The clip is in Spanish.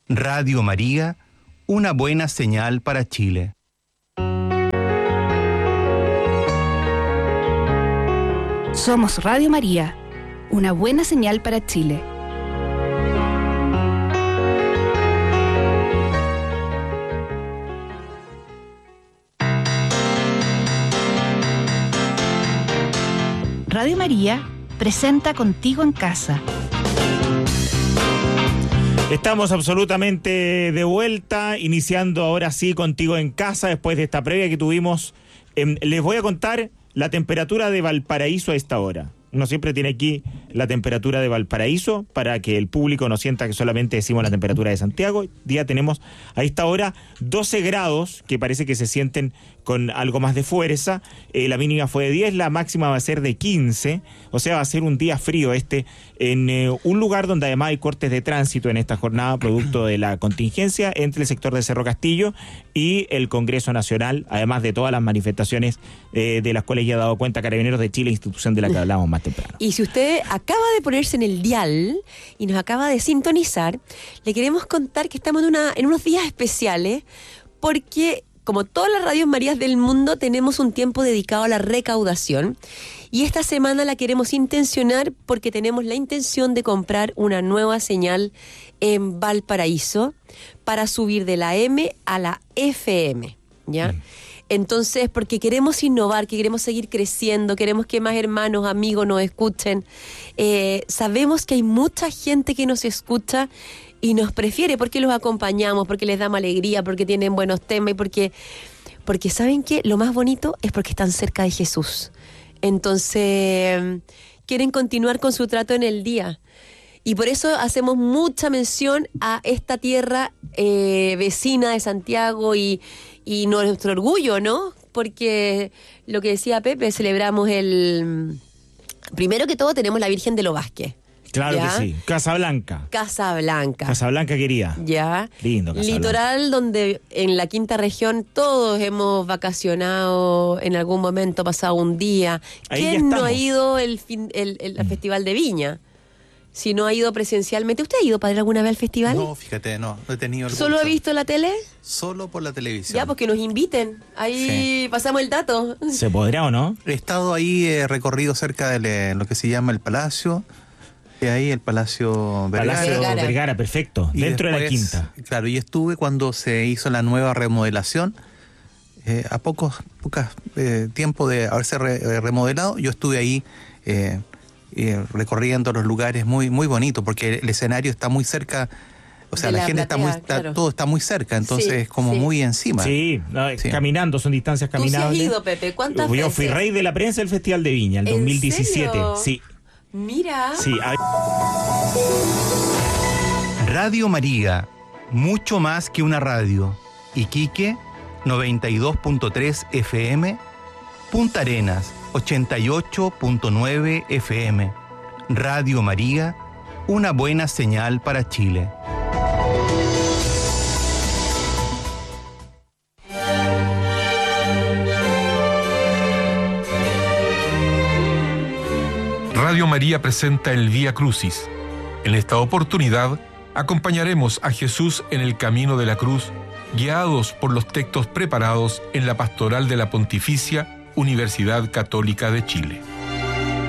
Radio María, una buena señal para Chile. Somos Radio María, una buena señal para Chile. Radio María presenta Contigo en Casa. Estamos absolutamente de vuelta, iniciando ahora sí Contigo en Casa, después de esta previa que tuvimos. Les voy a contar la temperatura de Valparaíso a esta hora. Uno siempre tiene aquí la temperatura de Valparaíso para que el público no sienta que solamente decimos la temperatura de Santiago. Día tenemos a esta hora 12 grados, que parece que se sienten con algo más de fuerza. La mínima fue de 10, la máxima va a ser de 15. O sea, va a ser un día frío en un lugar donde además hay cortes de tránsito en esta jornada, producto de la contingencia entre el sector de Cerro Castillo y el Congreso Nacional, además de todas las manifestaciones de las cuales ya ha dado cuenta Carabineros de Chile, institución de la que hablábamos más temprano. Y si usted acaba de ponerse en el dial y nos acaba de sintonizar, le queremos contar que estamos en unos días especiales, porque como todas las radios Marías del mundo, tenemos un tiempo dedicado a la recaudación. Y esta semana la queremos intencionar porque tenemos la intención de comprar una nueva señal en Valparaíso para subir de la M a la FM, ¿ya? Entonces, porque queremos innovar, que queremos seguir creciendo, queremos que más hermanos, amigos nos escuchen. Sabemos que hay mucha gente que nos escucha y nos prefiere porque los acompañamos, porque les damos alegría, porque tienen buenos temas y porque ¿saben qué? Lo más bonito es porque están cerca de Jesús. Entonces, quieren continuar con su trato en el día. Y por eso hacemos mucha mención a esta tierra vecina de Santiago y nuestro orgullo, ¿no? Porque lo que decía Pepe, celebramos primero que todo tenemos la Virgen de los Vázquez. Claro, ¿ya? Que sí. Casablanca quería. Ya. Lindo, Casablanca. Litoral, donde en la quinta región todos hemos vacacionado en algún momento, pasado un día. ¿Quién no ha ido al Festival de Viña? Si no ha ido presencialmente. ¿Usted ha ido, padre, alguna vez al festival? No, fíjate, no he tenido el ¿Solo ha visto la tele? Solo por la televisión. Ya, pues que nos inviten. Ahí sí. Pasamos el dato. ¿Se podrá o no? He estado ahí, recorrido cerca de lo que se llama el Palacio. Y ahí el Palacio Vergara, perfecto. Y dentro después, de la quinta. Claro, y estuve cuando se hizo la nueva remodelación. A pocos tiempo de haberse remodelado, yo estuve ahí recorriendo los lugares muy, muy bonitos, porque el escenario está muy cerca. O sea, la gente claro. Todo está muy cerca, entonces es como muy encima. Sí, caminando, son distancias caminables. ¿Tú sí has ido, Pepe? ¿Cuántas veces? Yo fui rey de la prensa del Festival de Viña, el 2017. ¿Serio? Sí. Mira. Sí. Radio María, mucho más que una radio. Iquique, 92.3 FM. Punta Arenas, 88.9 FM. Radio María, una buena señal para Chile. Radio María presenta el Vía Crucis. En esta oportunidad, acompañaremos a Jesús en el camino de la cruz, guiados por los textos preparados en la Pastoral de la Pontificia Universidad Católica de Chile.